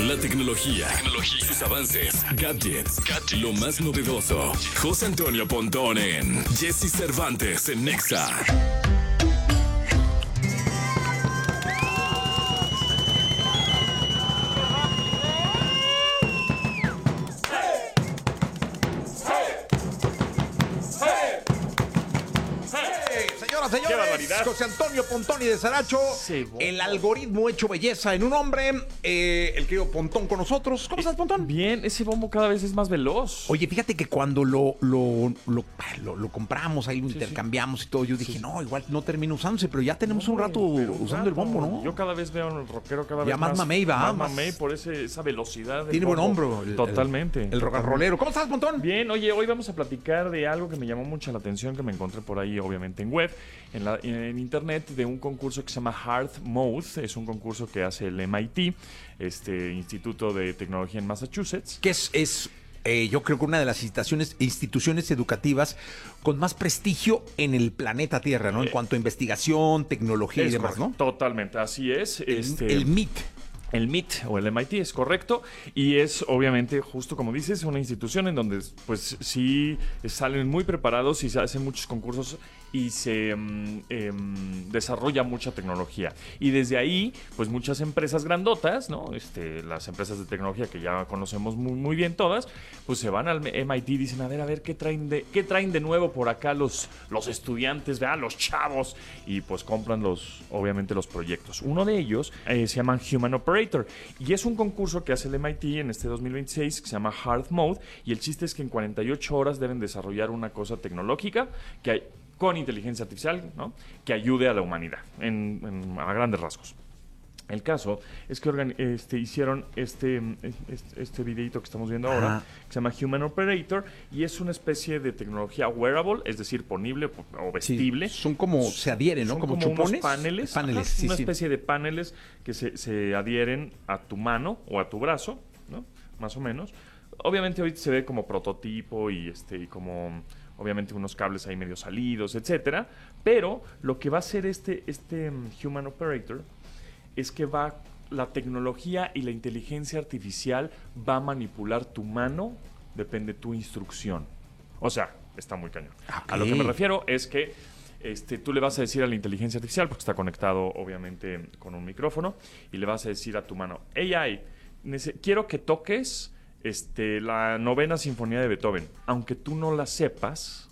La tecnología, sus avances, gadgets, lo más novedoso. José Antonio Pontón en Jesse Cervantes en Nexa. Señores, José Antonio Pontoni de Saracho, el algoritmo hecho belleza en un hombre, el querido Pontón con nosotros. ¿Cómo estás, Pontón? Bien, ese bombo cada vez es más veloz. Oye, fíjate que cuando lo compramos, ahí lo intercambiamos y todo, yo dije, no, igual no termino usándose, pero ya tenemos un rato usando el bombo, ¿no? Yo cada vez veo al rockero cada vez ya más mamey, va. Más mamey por esa velocidad. Tiene buen hombro. Totalmente. El rock and rollero. ¿Cómo estás, Pontón? Bien, oye, hoy vamos a platicar de algo que me llamó mucho la atención, que me encontré por ahí, obviamente, en web, en internet, de un concurso que se llama Hard Mode. Es un concurso que hace el MIT, Instituto de Tecnología en Massachusetts. Que yo creo que una de las instituciones educativas con más prestigio en el planeta Tierra, ¿no? En cuanto a investigación, tecnología y demás, ¿no? Totalmente, así es. El MIT. El MIT o el MIT es correcto, y es obviamente, justo como dices, una institución en donde pues sí salen muy preparados y se hacen muchos concursos y se desarrolla mucha tecnología. Y desde ahí, pues muchas empresas grandotas, ¿no? Las empresas de tecnología que ya conocemos muy, muy bien todas, pues se van al MIT y dicen, a ver, ¿qué traen de nuevo por acá los estudiantes, ¿verdad? Los chavos, y pues compran obviamente los proyectos. Uno de ellos se llama Human Operator, y es un concurso que hace el MIT en este 2026 que se llama Hard Mode, y el chiste es que en 48 horas deben desarrollar una cosa tecnológica con inteligencia artificial, ¿no? Que ayude a la humanidad a grandes rasgos. El caso es que hicieron este videito que estamos viendo ahora, que se llama Human Operator, y es una especie de tecnología wearable, es decir, ponible o vestible. Sí, son como, se adhieren, ¿no? Como chupones. Unos paneles, una especie de paneles que se adhieren a tu mano o a tu brazo, ¿no? Más o menos. Obviamente hoy se ve como prototipo y como obviamente unos cables ahí medio salidos, etcétera. Pero lo que va a hacer este Human Operator es que la tecnología y la inteligencia artificial va a manipular tu mano, depende de tu instrucción. O sea, está muy cañón. Okay. A lo que me refiero es que tú le vas a decir a la inteligencia artificial, porque está conectado obviamente con un micrófono, y le vas a decir a tu mano, AI, quiero que toques la novena sinfonía de Beethoven. Aunque tú no la sepas,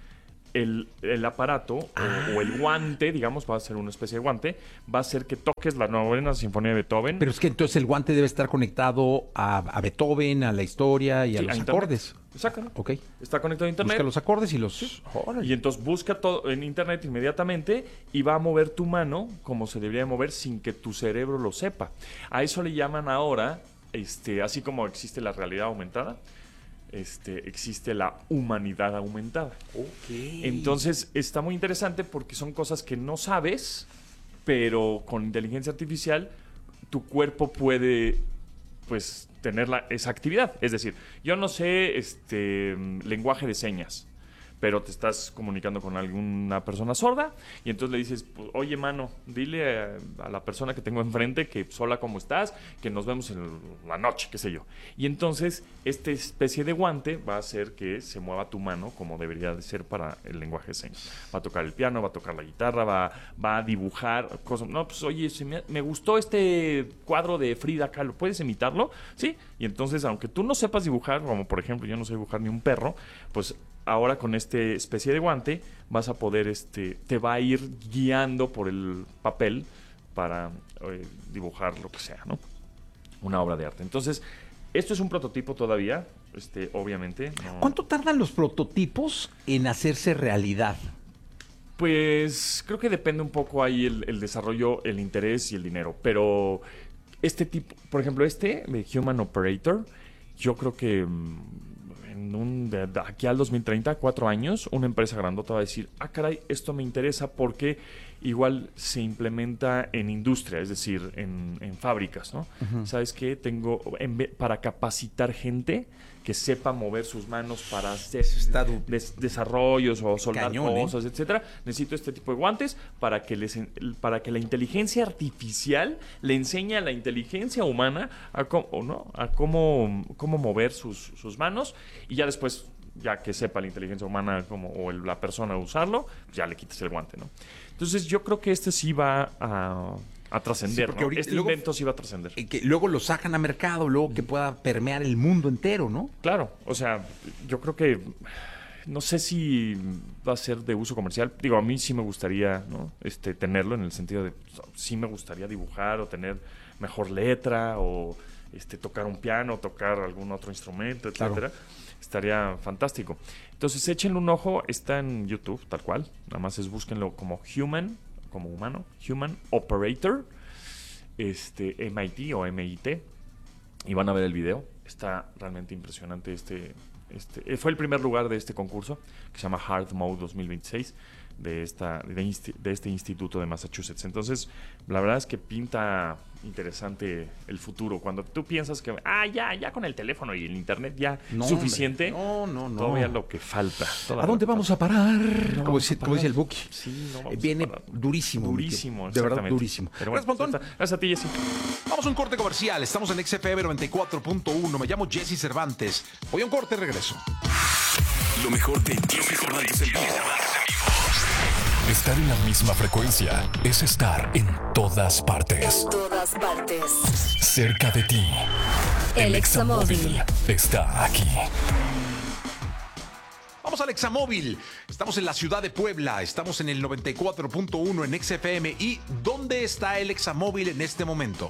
el aparato o el guante, digamos, va a ser una especie de guante, va a hacer que toques la novena sinfonía de Beethoven. Pero es que entonces el guante debe estar conectado a Beethoven, a la historia y a los acordes. Exacto. Ok. Está conectado a internet. Busca los acordes y los... Sí. Y entonces busca todo en internet inmediatamente y va a mover tu mano como se debería mover sin que tu cerebro lo sepa. A eso le llaman ahora, así como existe la realidad aumentada, existe la humanidad aumentada. Okay. Entonces está muy interesante porque son cosas que no sabes, pero con inteligencia artificial tu cuerpo puede pues tener esa actividad. Es decir, yo no sé lenguaje de señas, pero te estás comunicando con alguna persona sorda y entonces le dices, pues, oye, mano, dile a la persona que tengo enfrente que hola, ¿cómo estás? Que nos vemos en la noche, qué sé yo. Y entonces esta especie de guante va a hacer que se mueva tu mano como debería de ser para el lenguaje de señas. Va a tocar el piano, va a tocar la guitarra, va a dibujar cosas. No, pues oye, me gustó este cuadro de Frida Kahlo, ¿puedes imitarlo? Sí. Y entonces, aunque tú no sepas dibujar, como por ejemplo yo no sé dibujar ni un perro, pues ahora con esta especie de guante vas a poder, te va a ir guiando por el papel para dibujar lo que sea, ¿no? Una obra de arte. Entonces, esto es un prototipo todavía, obviamente. No. ¿Cuánto tardan los prototipos en hacerse realidad? Pues creo que depende un poco ahí el desarrollo, el interés y el dinero. Pero este tipo, por ejemplo, de Human Operator, yo creo que de aquí al 2030, 4 años, una empresa grandota va a decir, caray, esto me interesa porque igual se implementa en industria, es decir, en fábricas, ¿no? Uh-huh. ¿Sabes qué? Para capacitar gente que sepa mover sus manos para hacer desarrollos o soldar cosas, etcétera. Necesito este tipo de guantes para que la inteligencia artificial le enseñe a la inteligencia humana a cómo mover sus manos, y ya después, ya que sepa la inteligencia humana la persona usarlo, ya le quites el guante, ¿no? Entonces yo creo que este sí va a trascender, sí, ¿no? Este invento sí va a trascender. Que luego lo sacan a mercado, luego que pueda permear el mundo entero, ¿no? Claro, o sea, yo creo que no sé si va a ser de uso comercial. Digo, a mí sí me gustaría, ¿no? Tenerlo, en el sentido de sí me gustaría dibujar o tener mejor letra o tocar un piano, tocar algún otro instrumento, etcétera. Claro. Estaría fantástico. Entonces, échenle un ojo, está en YouTube, tal cual. Nada más búsquenlo como humano, Human Operator, MIT o MIT, y van a ver el video. Está realmente impresionante. Fue el primer lugar de este concurso, que se llama Hard Mode 2026, de este instituto de Massachusetts. Entonces, la verdad es que pinta interesante el futuro. Cuando tú piensas que ya con el teléfono y el internet ya suficiente, no. Todavía lo que falta. ¿A dónde vamos a parar? Como dice el Buki. Sí, viene durísimo. Durísimo, de verdad durísimo. Pero bueno, gracias a ti, Jessy. Vamos a un corte comercial. Estamos en XFM 94.1. Me llamo Jesse Cervantes. Voy a un corte, regreso. Lo mejor de Jesse Cervantes en vivo. Estar en la misma frecuencia es estar en todas partes. En todas partes. Cerca de ti. El Examóvil está aquí. Vamos al Examóvil. Estamos en la ciudad de Puebla. Estamos en el 94.1 en XFM. ¿Y dónde está el Examóvil en este momento?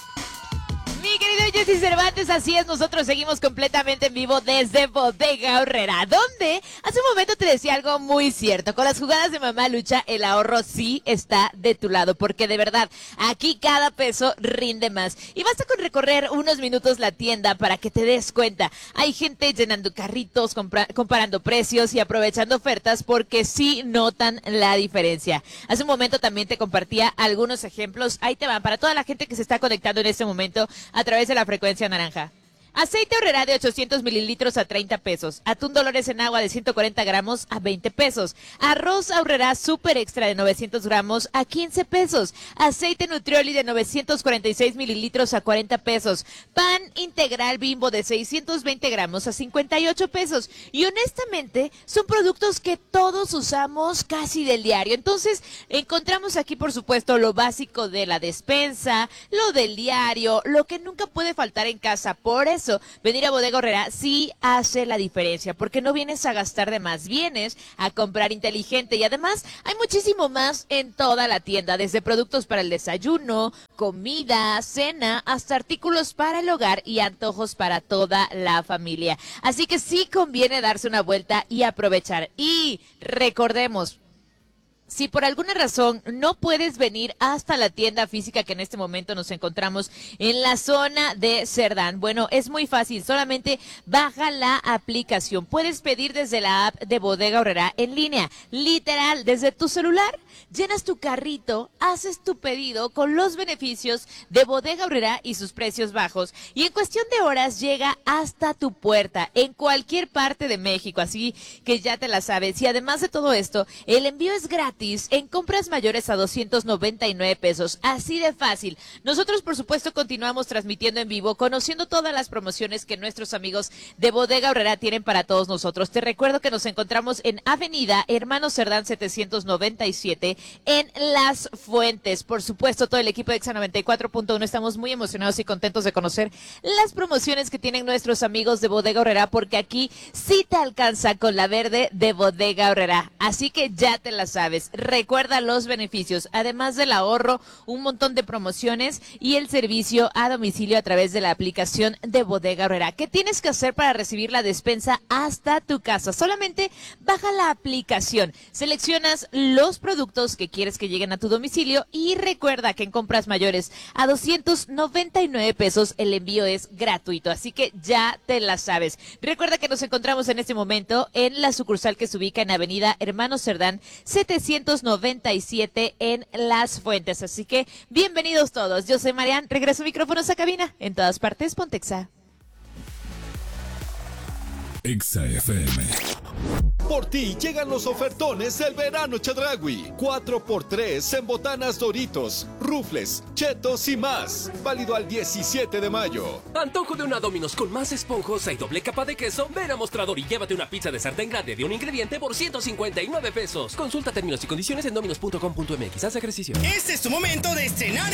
Mi querido Jesse Cervantes, así es, nosotros seguimos completamente en vivo desde Bodega Aurrerá, donde hace un momento te decía algo muy cierto. Con las jugadas de Mamá Lucha, el ahorro sí está de tu lado, porque de verdad, aquí cada peso rinde más. Y basta con recorrer unos minutos la tienda para que te des cuenta. Hay gente llenando carritos, comparando precios y aprovechando ofertas, porque sí notan la diferencia. Hace un momento también te compartía algunos ejemplos. Ahí te van, para toda la gente que se está conectando en este momento a través de la frecuencia naranja. Aceite Aurrerá de 800 mililitros a 30 pesos. Atún Dolores en agua de 140 gramos a 20 pesos. Arroz Aurrerá Super Extra de 900 gramos a 15 pesos. Aceite Nutrioli de 946 mililitros a 40 pesos. Pan integral Bimbo de 620 gramos a 58 pesos. Y honestamente, son productos que todos usamos casi del diario. Entonces, encontramos aquí, por supuesto, lo básico de la despensa, lo del diario, lo que nunca puede faltar en casa. Por eso, venir a Bodega Aurrerá sí hace la diferencia, porque no vienes a gastar de más, vienes a comprar inteligente, y además hay muchísimo más en toda la tienda, desde productos para el desayuno, comida, cena, hasta artículos para el hogar y antojos para toda la familia. Así que sí conviene darse una vuelta y aprovechar. Y recordemos, si por alguna razón no puedes venir hasta la tienda física que en este momento nos encontramos en la zona de Cerdán, bueno, es muy fácil, solamente baja la aplicación. Puedes pedir desde la app de Bodega Aurrerá en línea, literal, desde tu celular. Llenas tu carrito, haces tu pedido con los beneficios de Bodega Aurrerá y sus precios bajos, y en cuestión de horas llega hasta tu puerta en cualquier parte de México, así que ya te la sabes. Y además de todo esto, el envío es gratis en compras mayores a 299 pesos, así de fácil. Nosotros, por supuesto, continuamos transmitiendo en vivo, conociendo todas las promociones que nuestros amigos de Bodega Aurrerá tienen para todos nosotros. Te recuerdo que nos encontramos en Avenida Hermano Cerdán 797 en Las Fuentes. Por supuesto, todo el equipo de Exa 94.1 estamos muy emocionados y contentos de conocer las promociones que tienen nuestros amigos de Bodega Aurrerá, porque aquí sí te alcanza con la verde de Bodega Aurrerá. Así que ya te la sabes. Recuerda los beneficios, además del ahorro, un montón de promociones y el servicio a domicilio a través de la aplicación de Bodega Aurrerá. ¿Qué tienes que hacer para recibir la despensa hasta tu casa? Solamente baja la aplicación, seleccionas los productos que quieres que lleguen a tu domicilio y recuerda que en compras mayores a 299 pesos el envío es gratuito, así que ya te la sabes. Recuerda que nos encontramos en este momento en la sucursal que se ubica en Avenida Hermano Cerdán 797 en Las Fuentes. Así que bienvenidos todos. Yo soy Marian. Regreso micrófonos a cabina. En todas partes, Pontexa. Exa FM. Por ti llegan los ofertones del verano Chedraui. 4x3 en botanas Doritos, Rufles, Chetos y más. Válido al 17 de mayo. Antojo de una Domino's con más esponjosa y doble capa de queso. Ven a Mostrador y llévate una pizza de sartén grande de un ingrediente por 159 pesos. Consulta términos y condiciones en dominos.com.mx. Haz ejercicio. Este es tu momento de estrenar